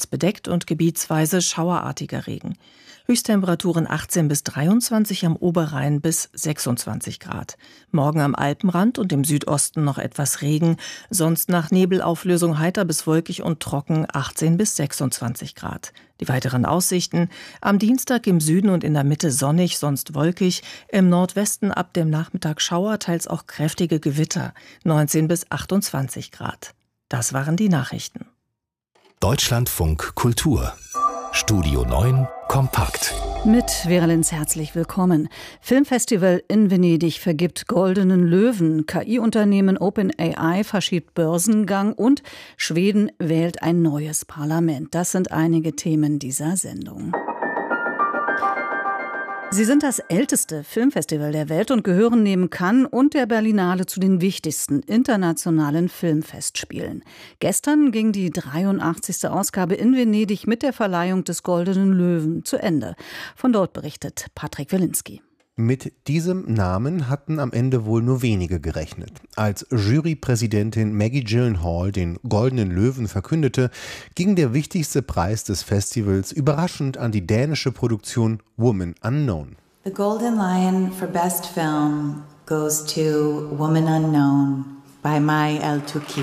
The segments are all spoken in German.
teils bedeckt und gebietsweise schauerartiger Regen. Höchsttemperaturen 18 bis 23, am Oberrhein bis 26 Grad. Morgen am Alpenrand und im Südosten noch etwas Regen, sonst nach Nebelauflösung heiter bis wolkig und trocken 18 bis 26 Grad. Die weiteren Aussichten: am Dienstag im Süden und in der Mitte sonnig, sonst wolkig, im Nordwesten ab dem Nachmittag Schauer, teils auch kräftige Gewitter, 19 bis 28 Grad. Das waren die Nachrichten. Deutschlandfunk Kultur. Studio 9 kompakt. Mit Vera Linz herzlich willkommen. Filmfestival in Venedig vergibt Goldenen Löwen. KI-Unternehmen OpenAI verschiebt Börsengang und Schweden wählt ein neues Parlament. Das sind einige Themen dieser Sendung. Sie sind das älteste Filmfestival der Welt und gehören neben Cannes und der Berlinale zu den wichtigsten internationalen Filmfestspielen. Gestern ging die 83. Ausgabe in Venedig mit der Verleihung des Goldenen Löwen zu Ende. Von dort berichtet Patrick Wilinski. Mit diesem Namen hatten am Ende wohl nur wenige gerechnet. Als Jurypräsidentin Maggie Gyllenhaal den Goldenen Löwen verkündete, ging der wichtigste Preis des Festivals überraschend an die dänische Produktion Woman Unknown. The Golden Lion for Best Film goes to Woman Unknown by Mai El-Touki.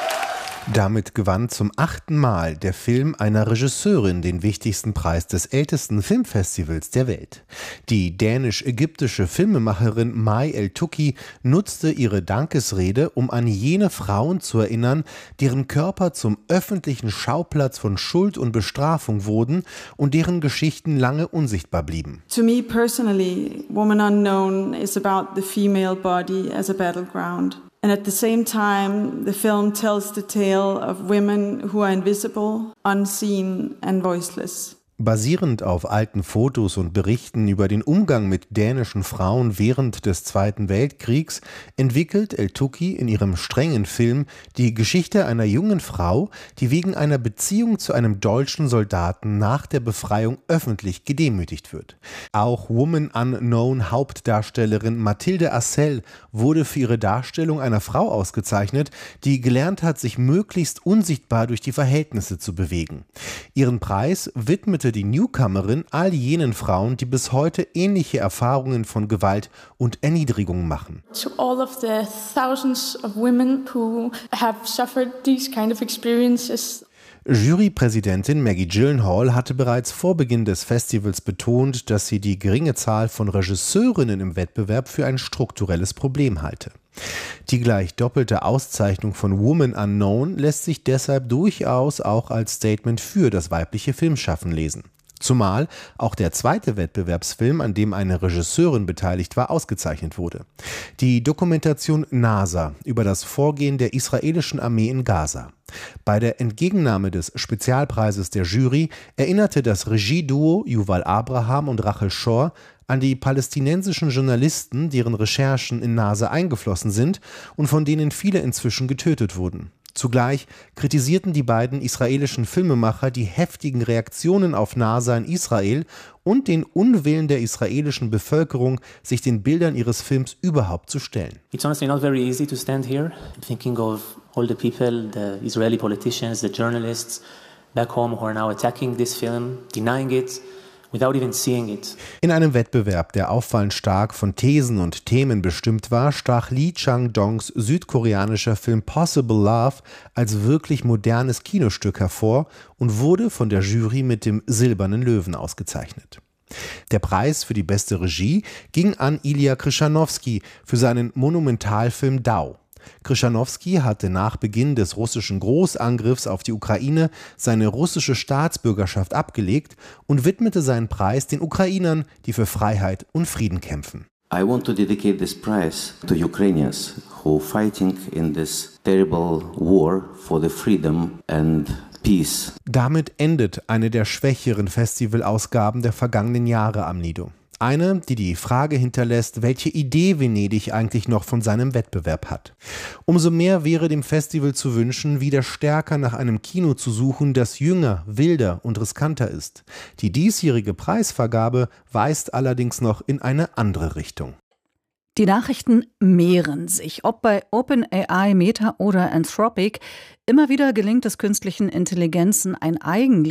Damit gewann zum 8. Mal der Film einer Regisseurin den wichtigsten Preis des ältesten Filmfestivals der Welt. Die dänisch-ägyptische Filmemacherin Mai El-Touki nutzte ihre Dankesrede, um an jene Frauen zu erinnern, deren Körper zum öffentlichen Schauplatz von Schuld und Bestrafung wurden und deren Geschichten lange unsichtbar blieben. To me personally, Woman Unknown is about the female body as a battleground. And at the same time, the film tells the tale of women who are invisible, unseen and voiceless. Basierend auf alten Fotos und Berichten über den Umgang mit dänischen Frauen während des Zweiten Weltkriegs entwickelt El-Touki in ihrem strengen Film die Geschichte einer jungen Frau, die wegen einer Beziehung zu einem deutschen Soldaten nach der Befreiung öffentlich gedemütigt wird. Auch Woman Unknown Hauptdarstellerin Mathilde Assel wurde für ihre Darstellung einer Frau ausgezeichnet, die gelernt hat, sich möglichst unsichtbar durch die Verhältnisse zu bewegen. Ihren Preis widmete die Newcomerin all jenen Frauen, die bis heute ähnliche Erfahrungen von Gewalt und Erniedrigung machen. To all of the thousands of women who have suffered these kind of experiences. Jurypräsidentin Maggie Gyllenhaal hatte bereits vor Beginn des Festivals betont, dass sie die geringe Zahl von Regisseurinnen im Wettbewerb für ein strukturelles Problem halte. Die gleich doppelte Auszeichnung von Woman Unknown lässt sich deshalb durchaus auch als Statement für das weibliche Filmschaffen lesen. Zumal auch der zweite Wettbewerbsfilm, an dem eine Regisseurin beteiligt war, ausgezeichnet wurde. Die Dokumentation NASA über das Vorgehen der israelischen Armee in Gaza. Bei der Entgegennahme des Spezialpreises der Jury erinnerte das Regieduo Yuval Abraham und Rachel Shore an die palästinensischen Journalisten, deren Recherchen in NASA eingeflossen sind und von denen viele inzwischen getötet wurden. Zugleich kritisierten die beiden israelischen Filmemacher die heftigen Reaktionen auf NASA in Israel und den Unwillen der israelischen Bevölkerung, sich den Bildern ihres Films überhaupt zu stellen. It's honestly not very easy to stand here thinking of all the people, the Israeli politicians, the journalists back home who are now attacking this film, denying it. Without even seeing it. In einem Wettbewerb, der auffallend stark von Thesen und Themen bestimmt war, stach Lee Chang-dongs südkoreanischer Film Possible Love als wirklich modernes Kinostück hervor und wurde von der Jury mit dem Silbernen Löwen ausgezeichnet. Der Preis für die beste Regie ging an Ilya Kryschanowski für seinen Monumentalfilm Dao. Kryschanowski hatte nach Beginn des russischen Großangriffs auf die Ukraine seine russische Staatsbürgerschaft abgelegt und widmete seinen Preis den Ukrainern, die für Freiheit und Frieden kämpfen. I want to dedicate this prize to Ukrainians who are fighting in this terrible war for the freedom and peace. Damit endet eine der schwächeren Festivalausgaben der vergangenen Jahre am Lido. Eine, die die Frage hinterlässt, welche Idee Venedig eigentlich noch von seinem Wettbewerb hat. Umso mehr wäre dem Festival zu wünschen, wieder stärker nach einem Kino zu suchen, das jünger, wilder und riskanter ist. Die diesjährige Preisvergabe weist allerdings noch in eine andere Richtung. Die Nachrichten mehren sich. Ob bei OpenAI, Meta oder Anthropic, immer wieder gelingt es künstlichen Intelligenzen, ein Eigenleben